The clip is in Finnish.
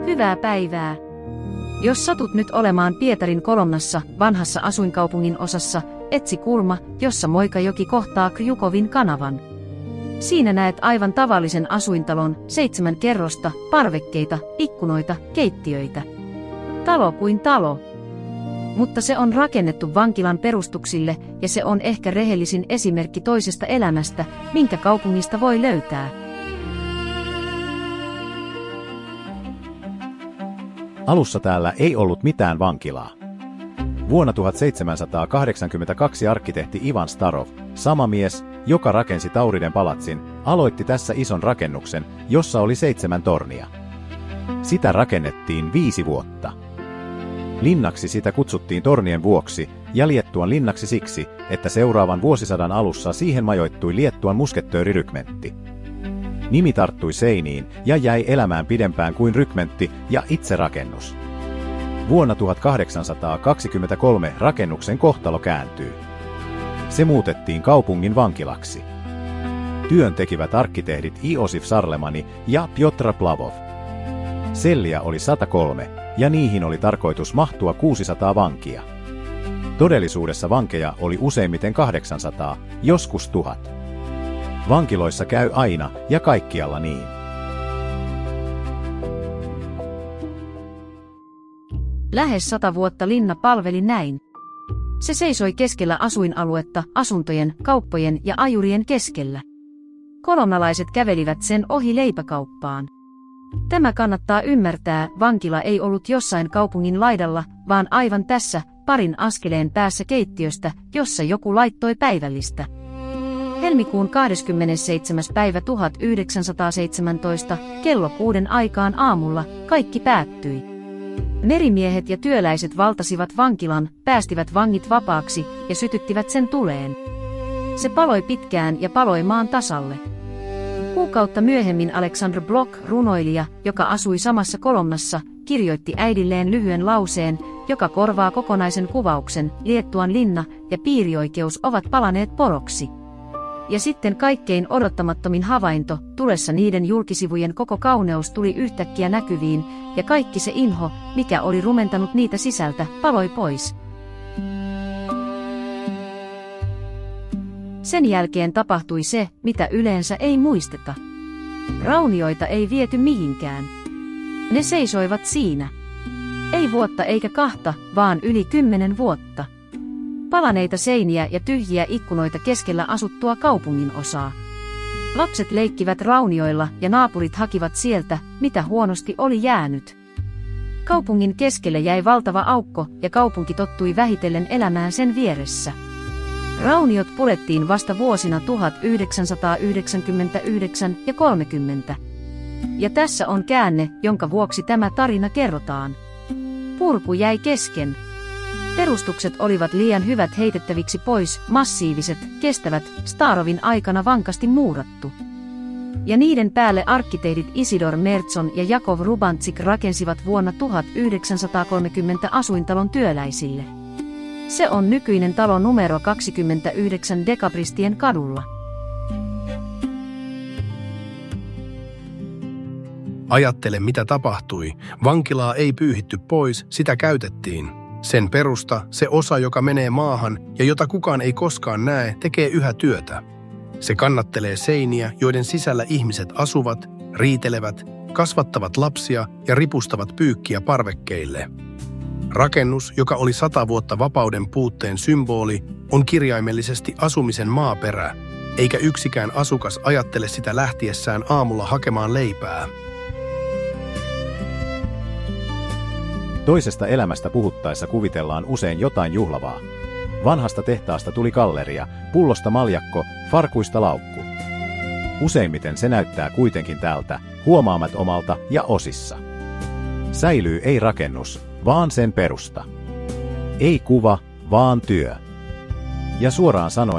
Hyvää päivää. Jos satut nyt olemaan Pietarin kolonnassa, vanhassa asuinkaupungin osassa, etsi kulma, jossa Moikajoki kohtaa Krjukovin kanavan. Siinä näet aivan tavallisen asuintalon, 7 kerrosta, parvekkeita, ikkunoita, keittiöitä. Talo kuin talo. Mutta se on rakennettu vankilan perustuksille ja se on ehkä rehellisin esimerkki toisesta elämästä, minkä kaupungista voi löytää. Alussa täällä ei ollut mitään vankilaa. Vuonna 1782 arkkitehti Ivan Starov, sama mies, joka rakensi Tauriden palatsin, aloitti tässä ison rakennuksen, jossa oli 7 tornia. Sitä rakennettiin 5 vuotta. Linnaksi sitä kutsuttiin tornien vuoksi ja Liettuan linnaksi siksi, että seuraavan vuosisadan alussa siihen majoittui Liettuan muskettöörirykmentti. Nimi tarttui seiniin ja jäi elämään pidempään kuin rykmentti ja itse rakennus. Vuonna 1823 rakennuksen kohtalo kääntyy. Se muutettiin kaupungin vankilaksi. Työn tekivät arkkitehdit Iosif Sarlemani ja Pjotr Plavov. Selliä oli 103 ja niihin oli tarkoitus mahtua 600 vankia. Todellisuudessa vankeja oli useimmiten 800, joskus 1000. Vankiloissa käy aina ja kaikkialla niin. Lähes 100 vuotta linna palveli näin. Se seisoi keskellä asuinaluetta, asuntojen, kauppojen ja ajurien keskellä. Kolonnalaiset kävelivät sen ohi leipäkauppaan. Tämä kannattaa ymmärtää, vankila ei ollut jossain kaupungin laidalla, vaan aivan tässä, parin askeleen päässä keittiöstä, jossa joku laittoi päivällistä. Helmikuun 27. päivä 1917, kello 6 aikaan aamulla, kaikki päättyi. Merimiehet ja työläiset valtasivat vankilan, päästivät vangit vapaaksi ja sytyttivät sen tuleen. Se paloi pitkään ja paloi maan tasalle. Kuukautta myöhemmin Alexander Blok, runoilija, joka asui samassa kolonnassa, kirjoitti äidilleen lyhyen lauseen, joka korvaa kokonaisen kuvauksen: Liettuan linna ja piirioikeus ovat palaneet poroksi. Ja sitten kaikkein odottamattomin havainto, tulessa niiden julkisivujen koko kauneus tuli yhtäkkiä näkyviin, ja kaikki se inho, mikä oli rumentanut niitä sisältä, paloi pois. Sen jälkeen tapahtui se, mitä yleensä ei muisteta. Raunioita ei viety mihinkään. Ne seisoivat siinä. Ei vuotta eikä 2, vaan yli 10 vuotta. Palaneita seiniä ja tyhjiä ikkunoita keskellä asuttua kaupungin osaa. Lapset leikkivät raunioilla ja naapurit hakivat sieltä, mitä huonosti oli jäänyt. Kaupungin keskelle jäi valtava aukko ja kaupunki tottui vähitellen elämään sen vieressä. Rauniot purettiin vasta vuosina 1999 ja 30. Ja tässä on käänne, jonka vuoksi tämä tarina kerrotaan. Purku jäi kesken. Perustukset olivat liian hyvät heitettäviksi pois, massiiviset, kestävät, Starovin aikana vankasti muurattu. Ja niiden päälle arkkitehdit Isidor Mertson ja Jakov Rubantsik rakensivat vuonna 1930 asuintalon työläisille. Se on nykyinen talo numero 29 Dekabristien kadulla. Ajattele, mitä tapahtui. Vankilaa ei pyyhitty pois, sitä käytettiin. Sen perusta, se osa, joka menee maahan ja jota kukaan ei koskaan näe, tekee yhä työtä. Se kannattelee seiniä, joiden sisällä ihmiset asuvat, riitelevät, kasvattavat lapsia ja ripustavat pyykkiä parvekkeille. Rakennus, joka oli 100 vuotta vapauden puutteen symboli, on kirjaimellisesti asumisen maaperä, eikä yksikään asukas ajattele sitä lähtiessään aamulla hakemaan leipää. Toisesta elämästä puhuttaessa kuvitellaan usein jotain juhlavaa. Vanhasta tehtaasta tuli galleria, pullosta maljakko, farkuista laukku. Useimmiten se näyttää kuitenkin tältä, huomaamattomalta ja osissa. Säilyy ei rakennus, vaan sen perusta. Ei kuva, vaan työ. Ja suoraan sanoen,